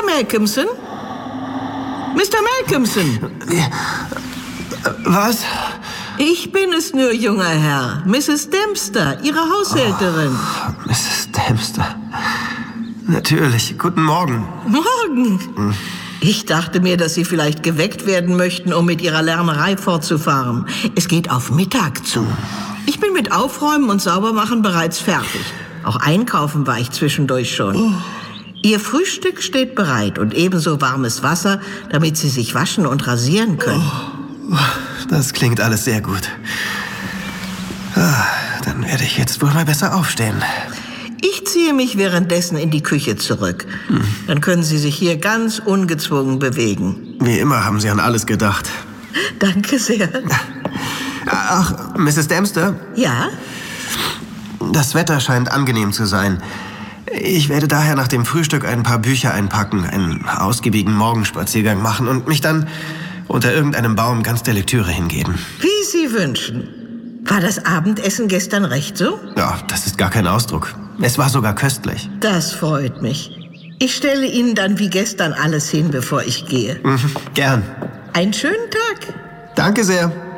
Malcolmson? Mr. Malcolmson? Was? Ich bin es nur, junger Herr. Mrs. Dempster, Ihre Haushälterin. Oh, Mrs. Dempster. Natürlich. Guten Morgen. Morgen. Ich dachte mir, dass Sie vielleicht geweckt werden möchten, um mit Ihrer Lärmerei fortzufahren. Es geht auf Mittag zu. Ich bin mit Aufräumen und Saubermachen bereits fertig. Auch einkaufen war ich zwischendurch schon. Ihr Frühstück steht bereit und ebenso warmes Wasser, damit Sie sich waschen und rasieren können. Das klingt alles sehr gut. Dann werde ich jetzt wohl mal besser aufstehen. Ich ziehe mich währenddessen in die Küche zurück. Dann können Sie sich hier ganz ungezwungen bewegen. Wie immer haben Sie an alles gedacht. Danke sehr. Ach, Mrs. Dempster? Ja? Das Wetter scheint angenehm zu sein. Ich werde daher nach dem Frühstück ein paar Bücher einpacken, einen ausgiebigen Morgenspaziergang machen und mich dann unter irgendeinem Baum ganz der Lektüre hingeben. Wie Sie wünschen. War das Abendessen gestern recht so? Ja, das ist gar kein Ausdruck. Es war sogar köstlich. Das freut mich. Ich stelle Ihnen dann wie gestern alles hin, bevor ich gehe. Gern. Einen schönen Tag. Danke sehr.